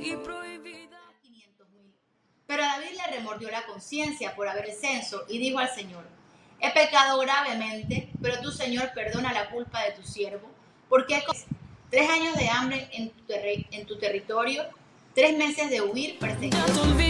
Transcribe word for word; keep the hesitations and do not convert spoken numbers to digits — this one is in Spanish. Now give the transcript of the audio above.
quinientos mil. Pero David le remordió la conciencia por haber censo y dijo al Señor: he pecado gravemente, pero tú, Señor, perdona la culpa de tu siervo, porque tres años de hambre en tu, en tu territorio, tres meses de huir perseguido.